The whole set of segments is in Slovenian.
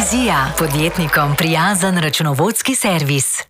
Vizija, podjetnikom prijazen računovodski servis.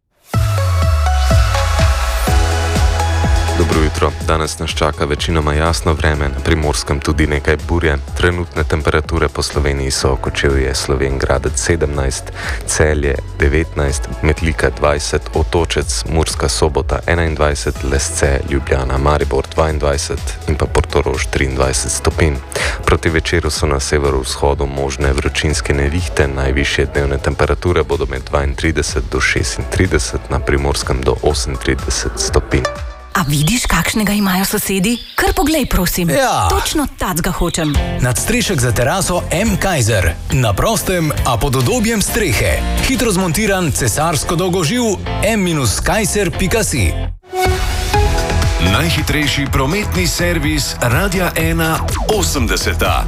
Dobro jutro. Danes nas čaka večinoma jasno vreme, na Primorskem tudi nekaj burje. Trenutne temperature po Sloveniji so Kočevje, Slovenj Gradec 17, Celje 19, Metlika 20, Otočec, Murska Sobota 21, Lesce, Ljubljana, Maribor 22 in pa Portorož 23 stopinj. Proti večeru so na severovzhodu možne vročinske nevihte, najvišje dnevne temperature bodo med 32 do 36, na Primorskem do 38 stopinj. A vidiš, kakšnega imajo sosedi? Kar poglej, prosim. Ja. Točno tacga hočem. Nadstrešek za teraso M. Kaiser. Na prostem, a pod udobjem strehe. Hitro zmontiran cesarsko dolgoživ m-kaiser.si. Najhitrejši prometni servis Radia 1 80.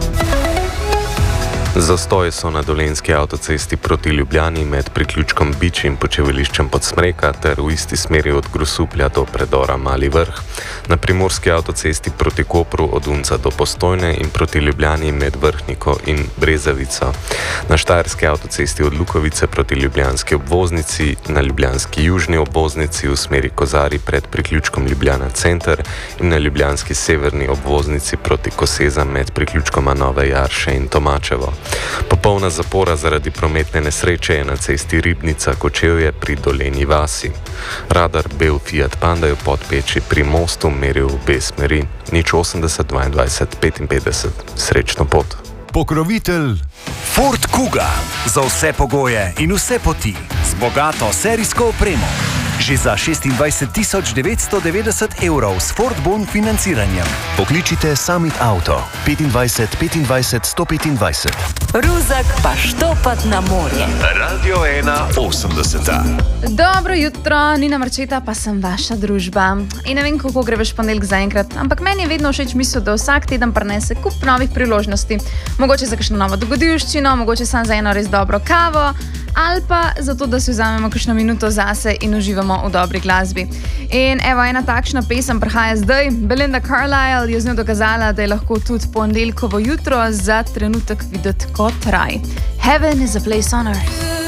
Zastoji so na Dolenjski avtocesti proti Ljubljani med priključkom Bič in počivališčem Podsmreka ter v isti smeri od Grosuplja do predora Mali Vrh. Na Primorski avtocesti proti Kopru od Unca do Postojne in proti Ljubljani med Vrhniko in Brezavico. Na Štajerski avtocesti od Lukovice proti Ljubljanski obvoznici, na Ljubljanski južni obvoznici v smeri Kozari pred priključkom Ljubljana Center in na Ljubljanski severni obvoznici proti Kosezam med priključkoma Nove Jarše in Tomačevo. Popolna zapora zaradi prometne nesreče je na cesti Ribnica-Kočevje pri Dolenji vasi. Radar bel Fiat Panda je v Podpeči pri mostu meril v obe smeri. 080 22 55. Srečno pot. Pokrovitelj Ford Kuga. Za vse pogoje in vse poti. Z bogato serijsko opremo. Že za 26.990 € s Ford Bon financiranjem. Pokličite Summit Auto 25 25 125. Ruzak pa štopat na morje. Radio 1 80. Dobro jutro, Nina Marčeta, pa sem vaša družba. In ne vem, kako gre veš ponedeljek zaenkrat, ampak meni je vedno všeč misel, da vsak teden prinese kup novih priložnosti. Mogoče za kakšno novo dogodivščino, mogoče samo za eno res dobro kavo, ali pa zato, da si vzamemo kakšno minuto zase in uživamo v dobri glasbi. In evo, ena takšna pesem prihaja zdaj. Belinda Carlisle je z njo dokazala, da je lahko tudi ponedeljkovo jutro za trenutek videti kot raj. Heaven is a place on earth.